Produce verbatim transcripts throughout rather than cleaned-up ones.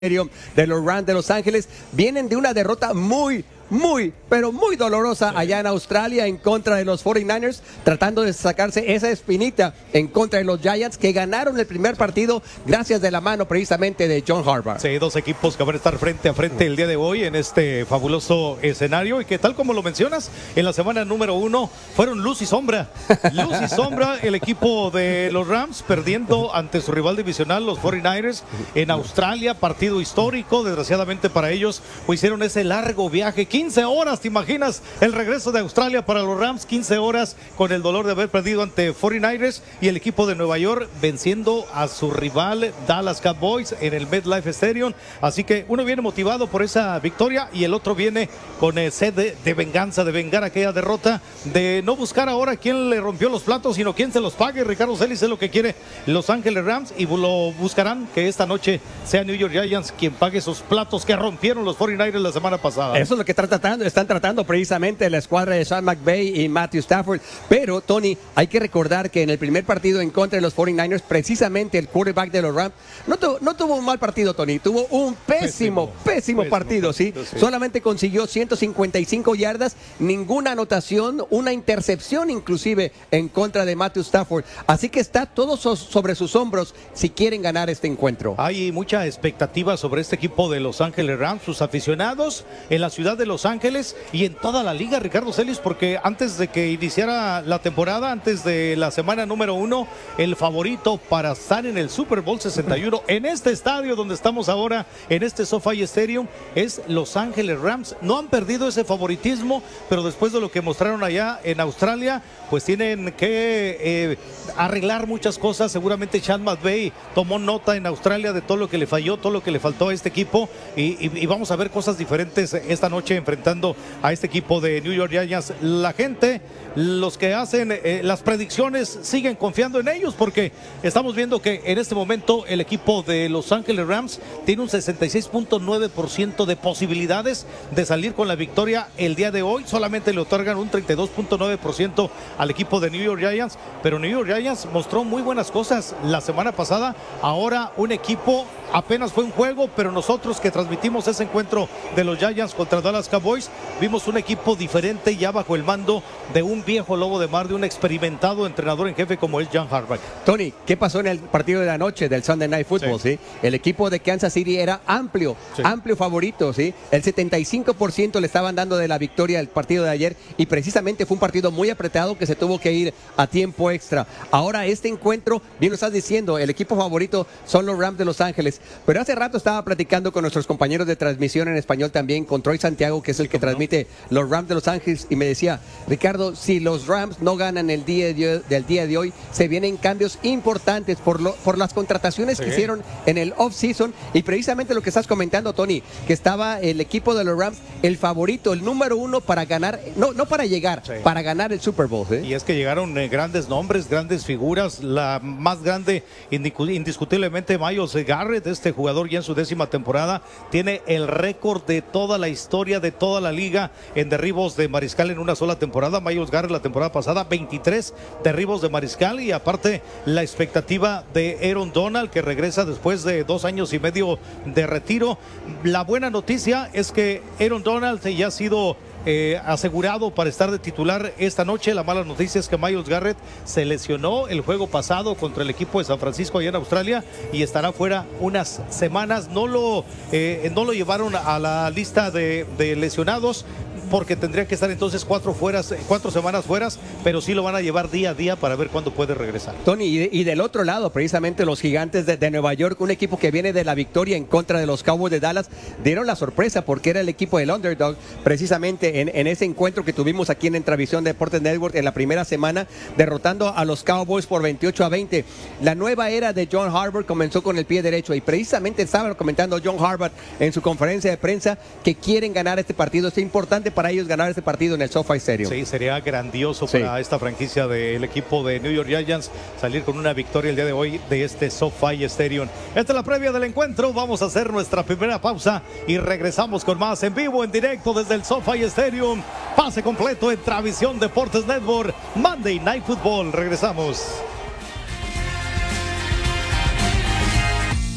de los Rams de Los Ángeles vienen de una derrota muy, muy, pero muy dolorosa sí. allá en Australia en contra de los cuarenta y nueve ers, tratando de sacarse esa espinita en contra de los Giants que ganaron el primer partido gracias de la mano precisamente de John Harbaugh. Sí, dos equipos que van a estar frente a frente el día de hoy en este fabuloso escenario y que tal como lo mencionas, en la semana número uno fueron luz y sombra. Luz y sombra el equipo de los Rams perdiendo ante su rival divisional, los cuarenta y nueve ers, en Australia, partido histórico, desgraciadamente para ellos, pues hicieron ese largo viaje, quince horas, ¿te imaginas? El regreso de Australia para los Rams, quince horas con el dolor de haber perdido ante cuarenta y nueve ers y el equipo de Nueva York venciendo a su rival Dallas Cowboys en el MetLife Stadium, así que uno viene motivado por esa victoria y el otro viene con eh, sed de, de venganza, de vengar aquella derrota, de no buscar ahora quién le rompió los platos, sino quién se los pague. Ricardo Celis es lo que quiere Los Ángeles Rams y lo buscarán que esta noche sea New York Giants quien pague esos platos que rompieron los cuarenta y nueve ers la semana pasada. Eso es lo que están tratando, están tratando precisamente la escuadra de Sean McVay y Matthew Stafford, pero Tony, hay que recordar que en el primer partido en contra de los cuarenta y nueve ers, precisamente el quarterback de los Rams no, tu, no tuvo un mal partido, Tony, tuvo un pésimo, pésimo, pésimo partido, ¿sí? sí. Solamente consiguió ciento cincuenta y cinco yardas, ninguna anotación, una intercepción inclusive en contra de Matthew Stafford, así que está todo so, sobre sus hombros si quieren ganar este encuentro. Hay mucha expectativa sobre este equipo de Los Ángeles Rams, sus aficionados en la ciudad de Los Ángeles y en toda la liga, Ricardo Celis, porque antes de que iniciara la temporada, antes de la semana número uno, el favorito para estar en el Super Bowl sesenta y uno en este estadio donde estamos ahora, en este SoFi Stadium, es Los Ángeles Rams. No han perdido ese favoritismo, pero después de lo que mostraron allá en Australia, pues tienen que eh, arreglar muchas cosas. Seguramente Sean McVay tomó nota en Australia de todo lo que le falló, todo lo que le faltó a este equipo y, y, y vamos a ver cosas diferentes esta noche enfrentando a este equipo de New York Giants. La gente, los que hacen eh, las predicciones siguen confiando en ellos porque estamos viendo que en este momento el equipo de Los Ángeles Rams tiene un sesenta y seis punto nueve por ciento de posibilidades de salir con la victoria el día de hoy. Solamente le otorgan un treinta y dos punto nueve por ciento al equipo de New York Giants, pero New York Giants mostró muy buenas cosas la semana pasada. Ahora un equipo, apenas fue un juego, pero nosotros que transmitimos ese encuentro de los Giants contra Dallas Cowboys, vimos un equipo diferente ya bajo el mando de un viejo lobo de mar, de un experimentado entrenador en jefe como es John Harbaugh. Tony, ¿qué pasó en el partido de la noche del Sunday Night Football? Sí. ¿sí? El equipo de Kansas City era amplio, sí. amplio favorito, ¿sí? El setenta y cinco por ciento le estaban dando de la victoria el partido de ayer y precisamente fue un partido muy apretado que se tuvo que ir a tiempo extra. Ahora este encuentro, bien lo estás diciendo, el equipo favorito son los Rams de Los Ángeles, pero hace rato estaba platicando con nuestros compañeros de transmisión en español también, con Troy Santiago, que es el que transmite los Rams de Los Ángeles, y me decía, Ricardo, si los Rams no ganan el día de hoy, del día de hoy, se vienen cambios importantes por, lo, por las contrataciones sí. que hicieron en el off-season, y precisamente lo que estás comentando, Tony, que estaba el equipo de los Rams, el favorito, el número uno para ganar, no, no para llegar, sí. para ganar el Super Bowl. ¿eh? Y es que llegaron eh, grandes nombres, grandes figuras, la más grande indiscutiblemente Myles Garrett, este jugador ya en su décima temporada, tiene el récord de toda la historia, de toda la liga en derribos de mariscal en una sola temporada. Myles Garrett la temporada pasada, veintitrés derribos de mariscal y aparte la expectativa de Aaron Donald que regresa después de dos años y medio de retiro. La buena noticia es que Aaron Donald ya ha sido Eh, asegurado para estar de titular esta noche. La mala noticia es que Myles Garrett se lesionó el juego pasado contra el equipo de San Francisco allá en Australia y estará fuera unas semanas. No lo, eh, no lo llevaron a la lista de, de lesionados porque tendría que estar entonces cuatro, fueras, cuatro semanas fueras, pero sí lo van a llevar día a día para ver cuándo puede regresar. Tony, y, de, y del otro lado, precisamente los Gigantes de, de Nueva York, un equipo que viene de la victoria en contra de los Cowboys de Dallas, dieron la sorpresa porque era el equipo del underdog, precisamente en, en ese encuentro que tuvimos aquí en Entravisión Deportes Network en la primera semana, derrotando a los Cowboys por veintiocho a veinte. La nueva era de John Harbaugh comenzó con el pie derecho y precisamente estaba comentando John Harbaugh en su conferencia de prensa que quieren ganar este partido. Es importante para para ellos ganar este partido en el SoFi Stadium. Sí, sería grandioso sí. para esta franquicia del equipo de New York Giants salir con una victoria el día de hoy de este SoFi Stadium. Esta es la previa del encuentro. Vamos a hacer nuestra primera pausa y regresamos con más en vivo, en directo desde el SoFi Stadium. Pase completo en Travisión Deportes Network. Monday Night Football. Regresamos.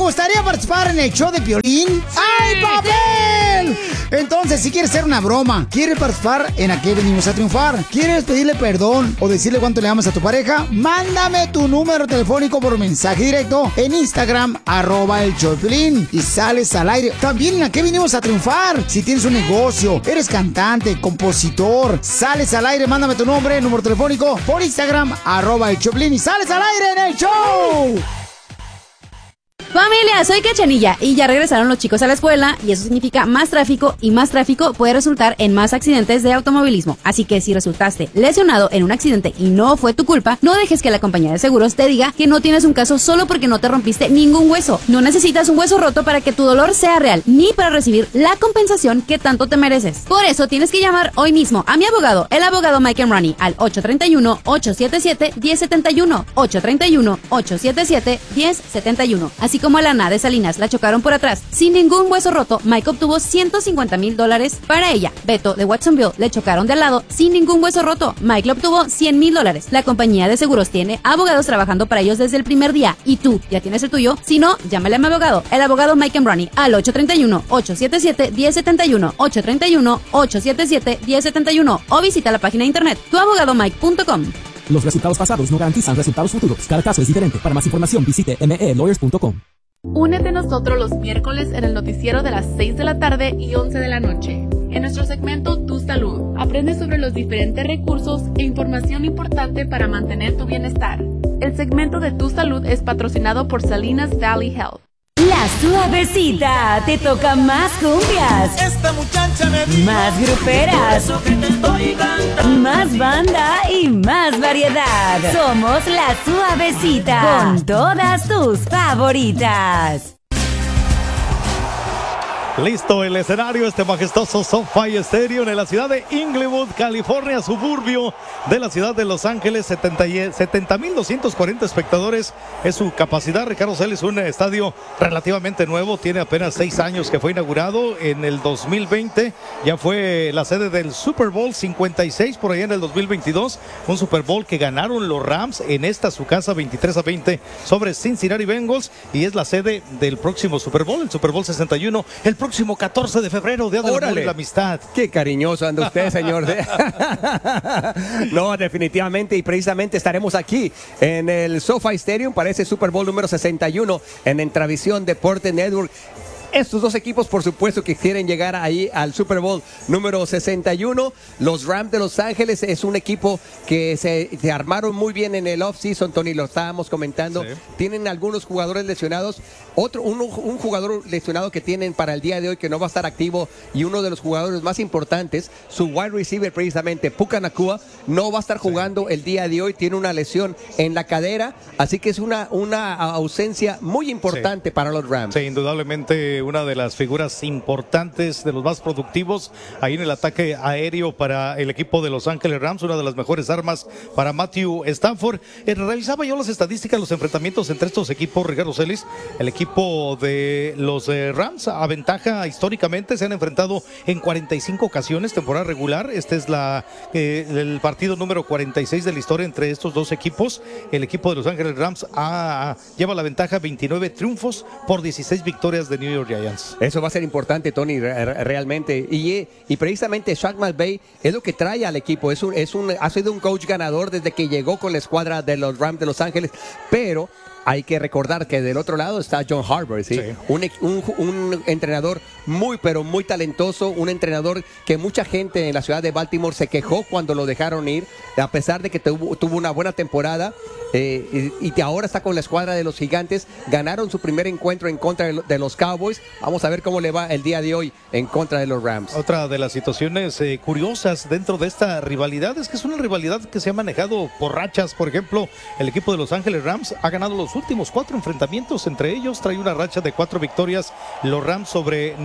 gustaría participar en el show de Piolín? ¡Ay, papel! Entonces, si quieres hacer una broma, quieres participar en ¿A qué venimos a triunfar? ¿Quieres pedirle perdón o decirle cuánto le amas a tu pareja? Mándame tu número telefónico por mensaje directo en Instagram, arroba el show de Piolín, y sales al aire. También en ¿A qué venimos a triunfar? Si tienes un negocio, eres cantante, compositor, sales al aire, mándame tu nombre, número telefónico por Instagram, arroba el show de Piolín, y sales al aire en el show. Familia, soy Cachanilla y ya regresaron los chicos a la escuela y eso significa más tráfico y más tráfico puede resultar en más accidentes de automovilismo. Así que si resultaste lesionado en un accidente y no fue tu culpa, no dejes que la compañía de seguros te diga que no tienes un caso solo porque no te rompiste ningún hueso. No necesitas un hueso roto para que tu dolor sea real, ni para recibir la compensación que tanto te mereces. Por eso tienes que llamar hoy mismo a mi abogado, el abogado Mike Emrani, al ocho tres uno, ocho siete siete, uno cero siete uno, ocho tres uno, ocho siete siete, uno cero siete uno. Así como a Lana de Salinas la chocaron por atrás sin ningún hueso roto, Mike obtuvo ciento cincuenta mil dólares para ella. Beto de Watsonville le chocaron de al lado sin ningún hueso roto, Mike le obtuvo cien mil dólares. La compañía de seguros tiene abogados trabajando para ellos desde el primer día. ¿Y tú ya tienes el tuyo? Si no, llámale a mi abogado, el abogado Mike Emrani, al ocho tres uno, ocho siete siete, uno cero siete uno, ocho tres uno, ocho siete siete, uno cero siete uno, o visita la página de internet tu abogado mike punto com. Los resultados pasados no garantizan resultados futuros. Cada caso es diferente. Para más información visite m e lawyers punto com. Únete a nosotros los miércoles en el noticiero de las seis de la tarde y once de la noche. En nuestro segmento Tu Salud, aprende sobre los diferentes recursos e información importante para mantener tu bienestar. El segmento de Tu Salud es patrocinado por Salinas Valley Health. La Suavecita, te toca más cumbias, esta muchacha me dijo, más gruperas, eso que te estoy cantando, más banda y más variedad. Somos La Suavecita, con todas tus favoritas. Listo el escenario, este majestuoso SoFi Stadium en la ciudad de Inglewood, California, suburbio de la ciudad de Los Ángeles. setenta mil doscientos cuarenta espectadores es su capacidad. Ricardo Celis, un estadio relativamente nuevo, tiene apenas seis años que fue inaugurado en el dos mil veinte. Ya fue la sede del Super Bowl cincuenta y seis por ahí en el dos mil veintidós. Un Super Bowl que ganaron los Rams en esta su casa veintitrés a veinte sobre Cincinnati Bengals, y es la sede del próximo Super Bowl, el Super Bowl sesenta y uno, el próximo catorce de febrero, Día del Amor y la Amistad. Qué cariñoso anda usted, señor. No, definitivamente, y precisamente estaremos aquí en el SoFi Stadium para ese Super Bowl número sesenta y uno en Entravisión Deporte Network. Estos dos equipos, por supuesto, que quieren llegar ahí al Super Bowl número sesenta y uno. Los Rams de Los Ángeles es un equipo que se, se armaron muy bien en el off-season, Tony, lo estábamos comentando. Sí. Tienen algunos jugadores lesionados. Otro, un, un jugador lesionado que tienen para el día de hoy que no va a estar activo, y uno de los jugadores más importantes, su wide receiver precisamente, Puka Nacua, no va a estar jugando sí. el día de hoy. Tiene una lesión en la cadera, así que es una, una ausencia muy importante sí. para los Rams. Sí, indudablemente una de las figuras importantes, de los más productivos ahí en el ataque aéreo para el equipo de Los Ángeles Rams, una de las mejores armas para Matthew Stafford. Eh, realizaba yo las estadísticas, los enfrentamientos entre estos equipos, Ricardo Celis. El equipo de los eh, Rams aventaja históricamente, se han enfrentado en cuarenta y cinco ocasiones, temporada regular. Este es la eh, el partido número cuarenta y seis de la historia entre estos dos equipos. El equipo de Los Ángeles Rams ha, lleva la ventaja, veintinueve triunfos por dieciséis victorias de New York Giants. Eso va a ser importante, Tony, realmente. Y, y precisamente Sean McVay es lo que trae al equipo. Es un, es un, ha sido un coach ganador desde que llegó con la escuadra de los Rams de Los Ángeles, pero hay que recordar que del otro lado está John Harbaugh, ¿sí? Sí. Un, un, un entrenador muy, pero muy talentoso, un entrenador que mucha gente en la ciudad de Baltimore se quejó cuando lo dejaron ir, a pesar de que tuvo, tuvo una buena temporada, eh, y, y ahora está con la escuadra de los Gigantes. Ganaron su primer encuentro en contra de, de los Cowboys. Vamos a ver cómo le va el día de hoy en contra de los Rams. Otra de las situaciones eh, curiosas dentro de esta rivalidad es que es una rivalidad que se ha manejado por rachas. Por ejemplo, el equipo de Los Ángeles Rams ha ganado los últimos cuatro enfrentamientos entre ellos, trae una racha de cuatro victorias los Rams sobre New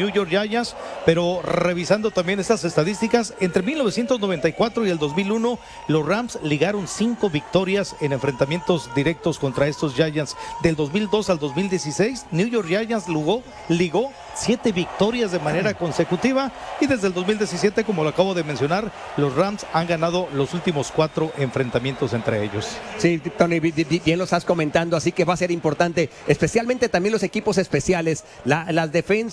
New York Giants, pero revisando también estas estadísticas, entre mil novecientos noventa y cuatro y el dos mil uno, los Rams ligaron cinco victorias en enfrentamientos directos contra estos Giants. Del dos mil dos al dos mil dieciséis, New York Giants ligó, ligó siete victorias de manera consecutiva, y desde el dos mil diecisiete, como lo acabo de mencionar, los Rams han ganado los últimos cuatro enfrentamientos entre ellos. Sí, Tony, bien lo estás comentando, así que va a ser importante, especialmente también los equipos especiales, la, las defensas.